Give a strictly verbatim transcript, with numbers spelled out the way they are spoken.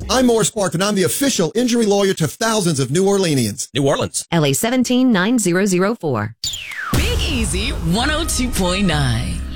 I'm Morris Park, and I'm the official injury lawyer to thousands of New Orleanians. New Orleans. L A seventeen nine zero zero four. Big Easy one oh two point nine.